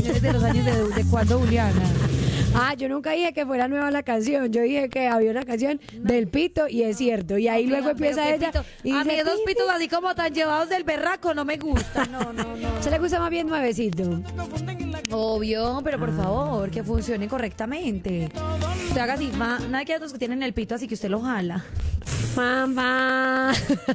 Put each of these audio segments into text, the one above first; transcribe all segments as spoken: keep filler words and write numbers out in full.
señores de los años de, de cuando, Juliana. Ah, yo nunca dije que fuera nueva la canción. Yo dije que había una canción del pito y es cierto. Y ahí luego empieza Pero qué ella. pito. Y a mí dice, dos "Pi, pitos pi". así como tan llevados del berraco no me gusta. No, no, no. ¿Se le gusta más bien nuevecito? Obvio, pero por favor, que funcione correctamente. Usted haga así, va, nada que otros que tienen el pito así que usted lo jala. Mamá.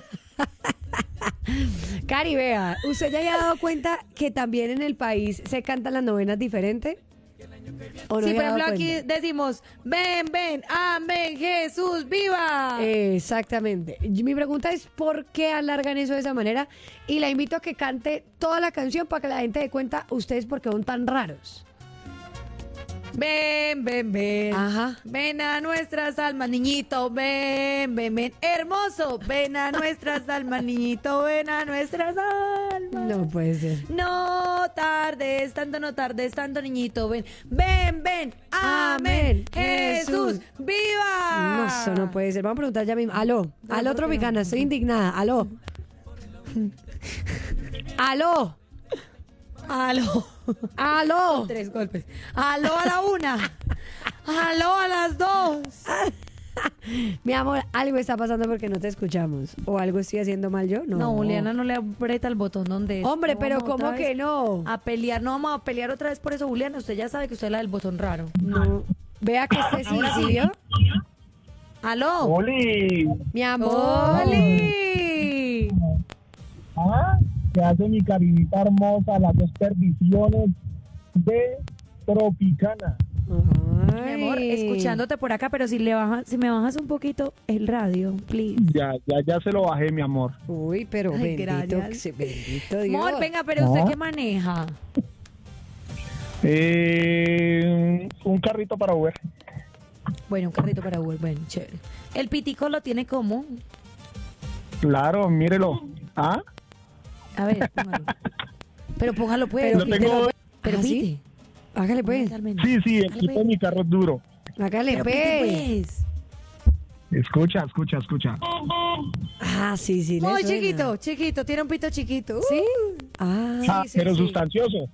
Cari, vea, ¿usted ya se ha dado cuenta que también en el país se cantan las novenas diferentes? ¿O no Sí, se por ha dado ejemplo, aquí cuenta? decimos, ven, ven, amén, Jesús, viva. Exactamente. Y mi pregunta es ¿por qué alargan eso de esa manera? Y la invito a que cante toda la canción para que la gente dé cuenta ustedes por qué son tan raros. Ven, ven, ven. Ajá. Ven a nuestras almas, niñito, ven, ven, ven. Hermoso, ven a nuestras almas, niñito, ven a nuestras almas. No puede ser. No tardes, tanto no tardes, tanto niñito, ven, ven, ven, amén, Amén, Jesús, Jesús. viva. No, eso no puede ser. Vamos a preguntar ya mismo. Aló, No, aló, ¿por qué Tropicana, no? estoy indignada. Aló. Aló. Aló, Aló. tres golpes. Aló a la una, aló a las dos. Mi amor, algo está pasando porque no te escuchamos. ¿O algo estoy haciendo mal yo? No. No, Juliana no le aprieta el botón donde es. Hombre, No, pero vamos otra ¿cómo vez que no? A pelear, no vamos a pelear otra vez por eso, Juliana. Usted ya sabe que usted es la del botón raro. No. Vea que este sí, Ahora ¿sí sí. vio? ¡Aló! ¡Oli! Mi amor. ¡Oli! ¿Ah? ¿Qué hace mi carinita hermosa? Las dos perdiciones de Tropicana. Ay. Mi amor, escuchándote por acá, pero si le bajas, si me bajas un poquito el radio, please. Ya, ya, ya se lo bajé, mi amor. Uy, pero Ay, bendito, gracias. que se- bendito Dios. Amor, venga, pero ¿usted No. qué maneja? Eh, un carrito para Uber. Bueno, un carrito para Uber, bueno, chévere. El pitico lo tiene como, Claro, mírelo. ¿Ah? a ver, póngalo. Pero póngalo pues. Pero Lo pite, tengo- pero ¿Ah, sí? pite. Hágale pues. Sí, sí, el Dale, tipo de pues. mi carro es duro. Hágale Pero pite, pues. pues. Escucha, escucha, escucha. Ah, sí, sí. le Muy suena. chiquito, chiquito, tiene un pito chiquito. ¿Sí? Uh. Ah, Ah, sí, pero sí. sustancioso.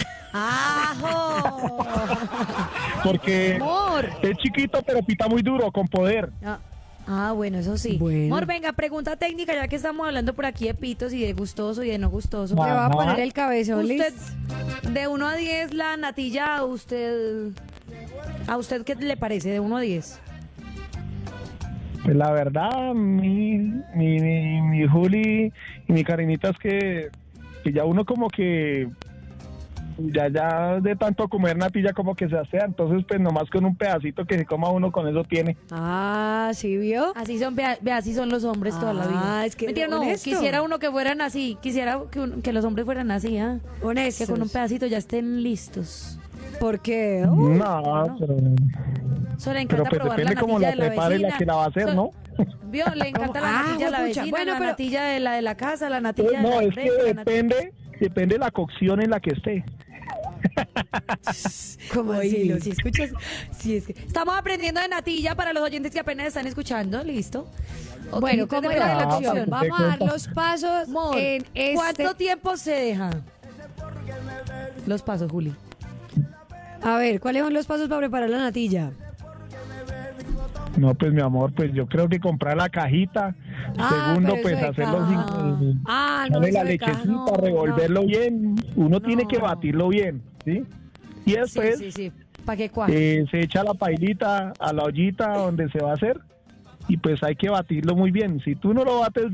¡Ajo! Porque Amor. es chiquito, pero pita muy duro, con poder. Ah, ah, bueno, eso sí. Bueno. Amor, venga, pregunta técnica, ya que estamos hablando por aquí de pitos y de gustoso y de no gustoso. le va a Ajá. poner el cabezón, Usted, Liz. de uno a diez, la natilla, a usted... ¿A usted qué le parece, de uno a diez? Pues la verdad, mi, mi, mi, mi Juli y mi carinita es que, que ya uno como que ya ya de tanto comer natilla como que se asea, entonces pues nomás con un pedacito que se coma uno con eso tiene. Ah, ¿sí vio? Así son, vea, vea, así son los hombres toda la Ah, vida. es que Mentira, no, honesto. quisiera uno que fueran así, quisiera que, un- que los hombres fueran así, ¿ah? Honestos. Que con un pedacito ya estén listos. ¿Por qué? no, no. pero, Eso le pero encanta pues probar depende la cómo natilla la de la prepare vecina. la que la va a hacer, So- ¿no? Vio, le encanta la Ah, natilla de la juepucha. vecina, Bueno, la pero- natilla de la de la casa, la natilla de No, la es empresa, que la natilla- depende, depende de la cocción en la que esté. ¿Cómo así? Oílo, si escuchas, si es que estamos aprendiendo de natilla para los oyentes que apenas están escuchando, listo. Ok, Bueno, entonces ¿cómo depende era de la la Ah, cocción? cocción. para que Vamos a dar sepa. los pasos Amor, en este... ¿cuánto tiempo se deja? Los pasos, Juli. A ver, ¿cuáles son los pasos para preparar la natilla? No, pues mi amor, pues yo creo que comprar la cajita. Ah, Segundo, pero pues eso de hacerlo caja. sin... Ah, no, Echarle la eso de caja, lechecita, no, revolverlo bien. Uno tiene que No. batirlo bien, ¿sí? Y Sí, después sí, sí, para que cuaje. eh, se echa la pailita a la ollita donde se va a hacer y pues hay que batirlo muy bien. Si tú no lo bates